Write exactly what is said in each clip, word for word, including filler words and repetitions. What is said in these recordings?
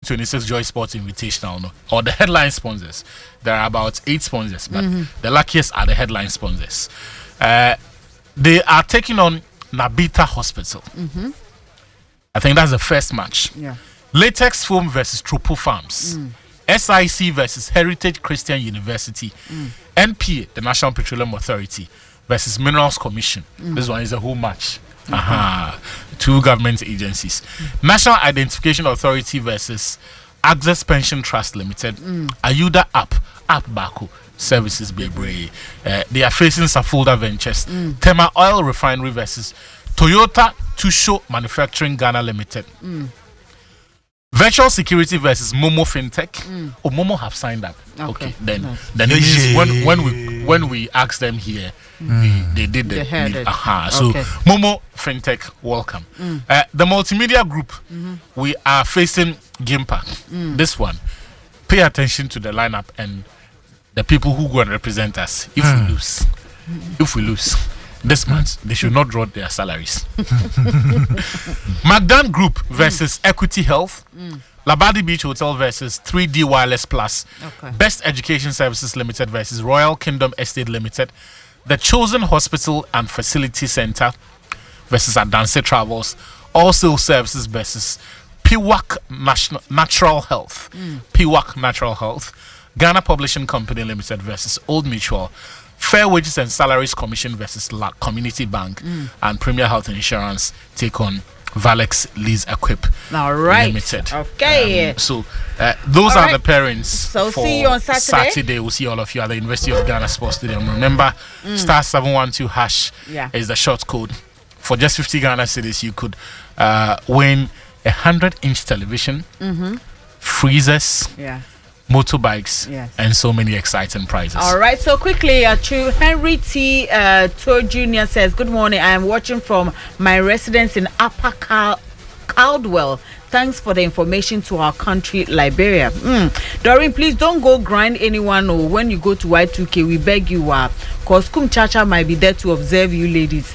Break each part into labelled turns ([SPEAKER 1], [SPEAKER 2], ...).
[SPEAKER 1] twenty-six Joy Sports Invitational, no, or the headline sponsors. There are about eight sponsors, but mm-hmm. the luckiest are the headline sponsors. Uh, they are taking on Nabita Hospital. Mm-hmm. I think that's the first match.
[SPEAKER 2] Yeah.
[SPEAKER 1] Latex Foam versus Tropo Farms. Mm. S I C versus Heritage Christian University. Mm. N P A, the National Petroleum Authority, versus Minerals Commission. Mm. This one is a whole match. Mm-hmm. Aha. Two government agencies. Mm. National Identification Authority versus Access Pension Trust Limited. Mm. Ayuda App, App Baku Services Bebre. Uh, they are facing Safolda Ventures. Mm. Tema Oil Refinery versus Toyota Tusho Manufacturing Ghana Limited. Mm. Virtual Security versus Momo FinTech. Mm. Oh, Momo have signed up. Okay, okay. then nice. then it is when when we when we asked them here, mm. they, they did the
[SPEAKER 2] they
[SPEAKER 1] aha. Uh-huh. Okay. So Momo FinTech, welcome. Mm. Uh, the multimedia group, mm-hmm. we are facing Gimpa. Mm. This one, pay attention to the lineup and the people who go and represent us. If mm. we lose, mm. if we lose. This month, they should not draw their salaries. Magdan Group versus mm. Equity Health. Mm. Labadi Beach Hotel versus three D Wireless Plus. Okay. Best Education Services Limited versus Royal Kingdom Estate Limited. The Chosen Hospital and Facility Center versus Adanse Travels. Also Services versus P W A C National, Natural Health. Mm. P W A C Natural Health. Ghana Publishing Company Limited versus Old Mutual. Fair Wages and Salaries Commission versus La Community Bank. Mm. And Premier Health Insurance take on Valex Lease Equip
[SPEAKER 2] All right.
[SPEAKER 1] Limited.
[SPEAKER 2] Okay.
[SPEAKER 1] Um, so uh, those
[SPEAKER 2] all
[SPEAKER 1] are
[SPEAKER 2] right.
[SPEAKER 1] the parents.
[SPEAKER 2] So
[SPEAKER 1] for
[SPEAKER 2] see you on Saturday.
[SPEAKER 1] Saturday. We'll see all of you at the University of Ghana Sports Stadium. Remember, mm. star seven one two hash
[SPEAKER 2] yeah.
[SPEAKER 1] is the short code. For just fifty Ghana cedis, you could uh, win a hundred inch television, mm-hmm. freezers.
[SPEAKER 2] Yeah.
[SPEAKER 1] Motorbikes,
[SPEAKER 2] yes.
[SPEAKER 1] and so many exciting prizes.
[SPEAKER 2] All right, so quickly, uh, to Henry T. Uh, Tour Junior says, good morning. I am watching from my residence in Upper Cal- Caldwell. Thanks for the information to our country, Liberia. Mm. Doreen, please don't go grind anyone or when you go to Y two K, we beg you up. Because Kum Chacha might be there to observe you ladies.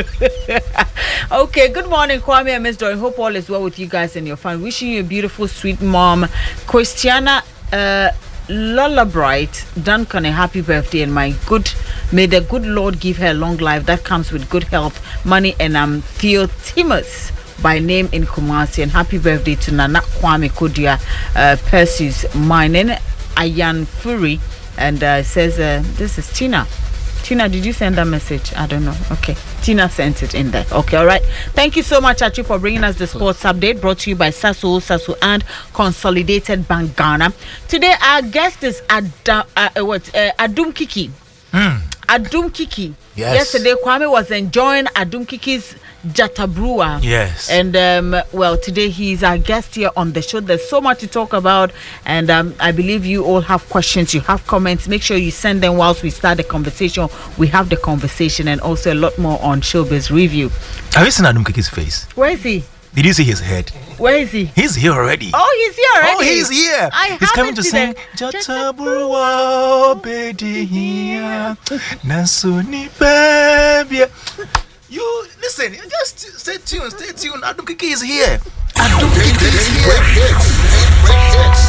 [SPEAKER 2] Okay, good morning, Kwame and Miss Doreen. Hope all is well with you guys and your family. Wishing you a beautiful, sweet mom, Christiana Uh, Lola Bright, Duncan, a happy birthday, and my good, may the good Lord give her long life that comes with good health, money, and I'm Theotimus by name in Kumasi, and happy birthday to Nana Kwame Kodia, uh, Perseus Mining, Ayan Fury, and uh, says, uh, this is Tina. Tina, did you send that message? I don't know. Okay. Tina sent it in there. Okay, all right. Thank you so much, Achi, for bringing us the sports update brought to you by Sasso, Sasso, and Consolidated Bank Ghana. Today, our guest is Ada, uh, what, uh, Adum Kiki.
[SPEAKER 3] Mm.
[SPEAKER 2] Adum Kiki.
[SPEAKER 3] Yes.
[SPEAKER 2] Yesterday, Kwame was enjoying Adum Kiki's Jatabrua.
[SPEAKER 3] Yes.
[SPEAKER 2] And, um, well, today he's our guest here on the show. There's so much to talk about. And um, I believe you all have questions. You have comments. Make sure you send them whilst we start the conversation. We have the conversation and also a lot more on Showbiz Review.
[SPEAKER 3] Have you seen Adum Kiki's face?
[SPEAKER 2] Where is he?
[SPEAKER 3] Did you see his head?
[SPEAKER 2] Where is he?
[SPEAKER 3] He's here already.
[SPEAKER 2] Oh, he's here already.
[SPEAKER 3] Oh, he's here.
[SPEAKER 2] I
[SPEAKER 3] he's coming to sing.
[SPEAKER 2] The...
[SPEAKER 3] Jatabrua bedi here. Nasuni baby. You listen. Just stay tuned. Stay tuned. Adum Kiki is here. Adum Kiki is here.